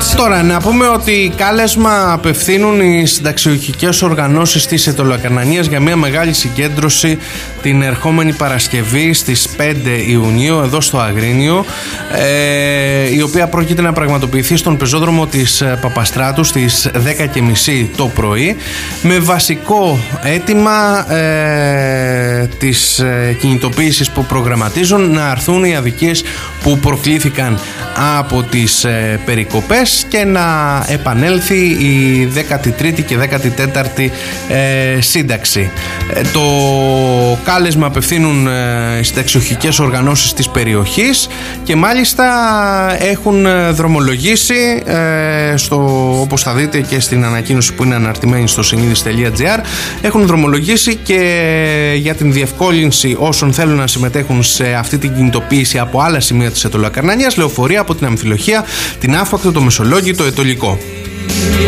Τώρα να πούμε ότι κάλεσμα απευθύνουν οι συνταξιοχικές οργανώσεις της Αιτωλοακαρνανίας για μια μεγάλη συγκέντρωση την ερχόμενη Παρασκευή στις 5 Ιουνίου εδώ στο Αγρίνιο, η οποία πρόκειται να πραγματοποιηθεί στον πεζόδρομο της Παπαστράτου στις 10:30 το πρωί, με βασικό αίτημα της κινητοποίησης που προγραμματίζουν να αρθούν οι αδικίες που προκλήθηκαν από τις περικοπές και να επανέλθει η 13η και 14η σύνταξη. Το κάλεσμα απευθύνουν οι συνταξιοχικές οργανώσεις της περιοχής και μάλιστα έχουν δρομολογήσει όπως θα δείτε και στην ανακοίνωση που είναι αναρτημένη στο συνείδης.gr, έχουν δρομολογήσει και για την διευκόλυνση όσων θέλουν να συμμετέχουν σε αυτή την κινητοποίηση από άλλα σημεία της Αιτωλοακαρνανίας, λεωφορεία από την Αμφιλοχεία, την Άφακτο, το Μεσολόγγι, το Ετωλικό.